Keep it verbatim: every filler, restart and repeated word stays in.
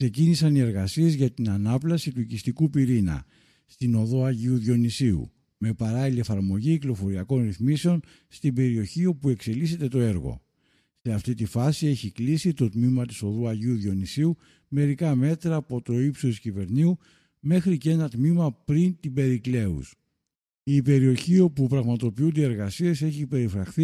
Ξεκίνησαν οι εργασίες για την ανάπλαση του οικιστικού πυρήνα στην οδό Αγίου Διονυσίου, με παράλληλη εφαρμογή κυκλοφοριακών ρυθμίσεων στην περιοχή όπου εξελίσσεται το έργο. Σε αυτή τη φάση έχει κλείσει το τμήμα της οδού Αγίου Διονυσίου μερικά μέτρα από το ύψος της Κυβερνείου μέχρι και ένα τμήμα πριν την Περικλέους. Η περιοχή όπου πραγματοποιούνται οι εργασίες έχει περιφραχθεί